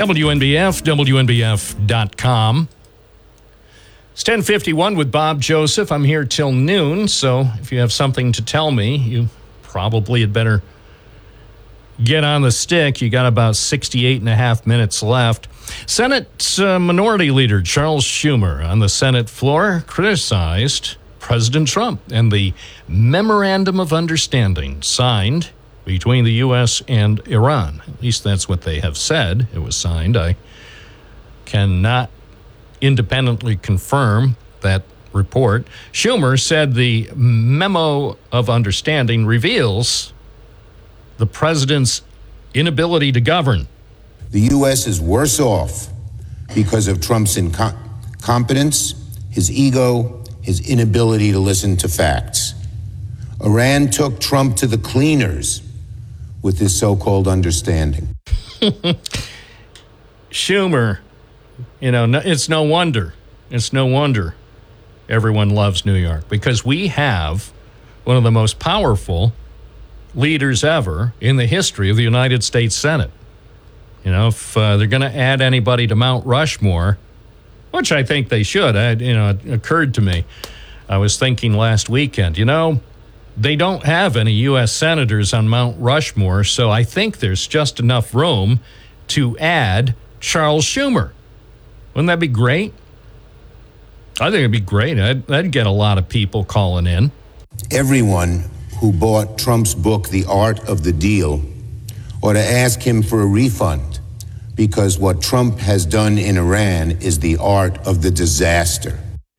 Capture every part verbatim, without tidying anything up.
W N B F, W N B F dot com. It's ten fifty-one with Bob Joseph. I'm here till noon, so if you have something to tell me, you probably had better get on the stick. You got about sixty-eight and a half minutes left. Senate uh, Minority Leader Charles Schumer on the Senate floor criticized President Trump and the Memorandum of Understanding signed between the U S and Iran. At least that's what they have said. It was signed. I cannot independently confirm that report. Schumer said the Memo of Understanding reveals the president's inability to govern. The U S is worse off because of Trump's incom- incompetence, his ego, his inability to listen to facts. Iran took Trump to the cleaners with this so-called understanding. Schumer, you know, it's no wonder. It's no wonder everyone loves New York, because we have one of the most powerful leaders ever in the history of the United States Senate. You know, if uh, they're going to add anybody to Mount Rushmore, which I think they should, I, you know, it occurred to me. I was thinking last weekend, you know, they don't have any U S senators on Mount Rushmore, so I think there's just enough room to add Charles Schumer. Wouldn't that be great? I think it'd be great. I'd, that'd get a lot of people calling in. Everyone who bought Trump's book, The Art of the Deal, ought to ask him for a refund, because what Trump has done in Iran is the art of the disaster.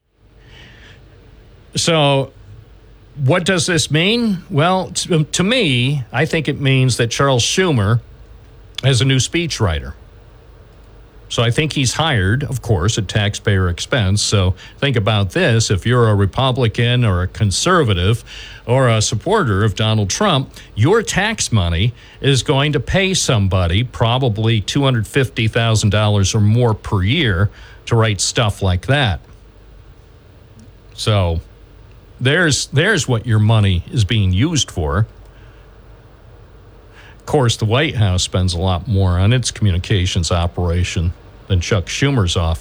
So what does this mean? Well, to, to me, I think it means that Charles Schumer is a new speechwriter. So I think he's hired, of course, at taxpayer expense. So think about this. If you're a Republican or a conservative or a supporter of Donald Trump, your tax money is going to pay somebody probably two hundred fifty thousand dollars or more per year to write stuff like that. So there's there's what your money is being used for. Of course, the White House spends a lot more on its communications operation than Chuck Schumer's office.